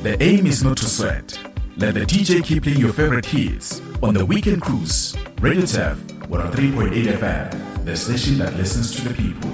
The aim is not to sweat. Let the DJ keep playing your favorite hits on the Weekend Cruise. Radio Tef 103.8 FM, the station that listens to the people.